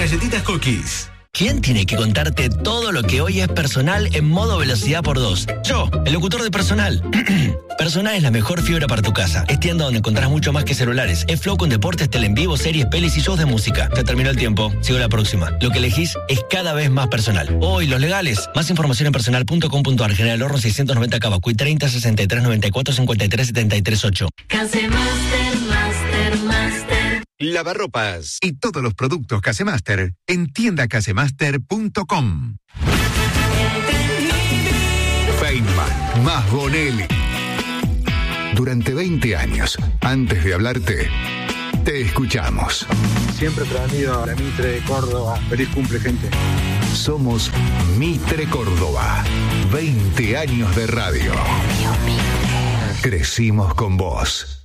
galletitas Cookies. ¿Quién tiene que contarte todo lo que hoy es Personal en modo velocidad por 2? Yo, el locutor de Personal. Personal es la mejor fibra para tu casa. Es tienda donde encontrás mucho más que celulares. Es Flow con deportes, tele en vivo, series, pelis y shows de música. Se terminó el tiempo. Sigo la próxima. Lo que elegís es cada vez más Personal. Hoy, los legales. Más información en personal.com.ar. General Horno 690 Cabacuy 30 63 94 53 73 8. Master. Lavarropas y todos los productos Casemaster en tiendacasemaster.com. Feynman más Bonelli. Durante 20 años, antes de hablarte, te escuchamos. Siempre prendido a la Mitre de Córdoba. Feliz cumple, gente. Somos Mitre Córdoba. 20 años de radio. Crecimos con vos.